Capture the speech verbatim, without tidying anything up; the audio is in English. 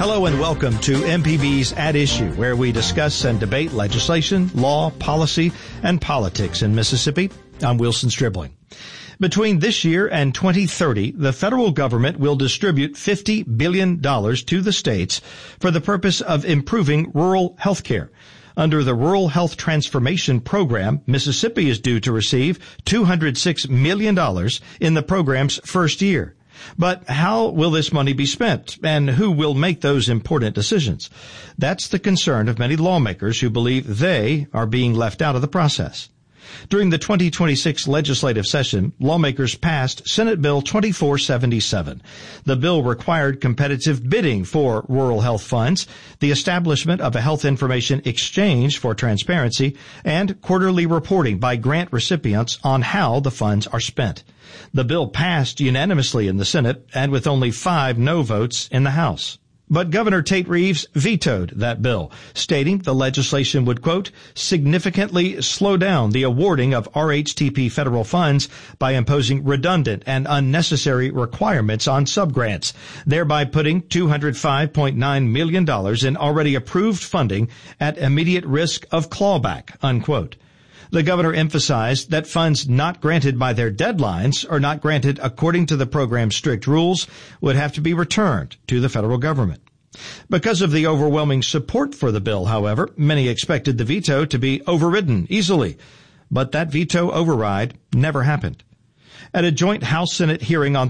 Hello and welcome to M P B's At Issue, where we discuss and debate legislation, law, policy, and politics in Mississippi. I'm Wilson Stribling. Between this year and twenty thirty, the federal government will distribute fifty billion dollars to the states for the purpose of improving rural health care. Under the Rural Health Transformation Program, Mississippi is due to receive two hundred six million dollars in the program's first year. But how will this money be spent, and who will make those important decisions? That's the concern of many lawmakers who believe they are being left out of the process. During the twenty twenty-six legislative session, lawmakers passed Senate Bill twenty-four seventy-seven. The bill required competitive bidding for rural health funds, the establishment of a health information exchange for transparency, and quarterly reporting by grant recipients on how the funds are spent. The bill passed unanimously in the Senate and with only five no votes in the House. But Governor Tate Reeves vetoed that bill, stating the legislation would, quote, significantly slow down the awarding of R H T P federal funds by imposing redundant and unnecessary requirements on subgrants, thereby putting two hundred five point nine million dollars in already approved funding at immediate risk of clawback, unquote. The governor emphasized that funds not granted by their deadlines or not granted according to the program's strict rules would have to be returned to the federal government. Because of the overwhelming support for the bill, however, many expected the veto to be overridden easily. But that veto override never happened. At a joint House-Senate hearing on